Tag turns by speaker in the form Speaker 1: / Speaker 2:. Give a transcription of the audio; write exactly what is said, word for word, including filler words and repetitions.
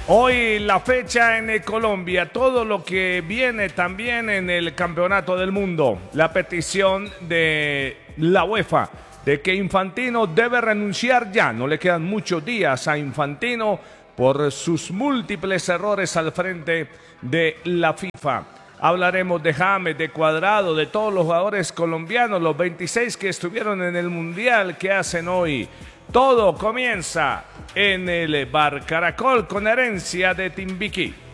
Speaker 1: Hoy la fecha en Colombia, todo lo que viene también en el Campeonato del Mundo. La petición de la UEFA de que Infantino debe renunciar ya. No le quedan muchos días a Infantino por sus múltiples errores al frente de la FIFA. Hablaremos de James, de Cuadrado, de todos los jugadores colombianos, los veintiséis que estuvieron en el Mundial, que hacen hoy. Todo comienza en el Bar Caracol con herencia de Timbiquí.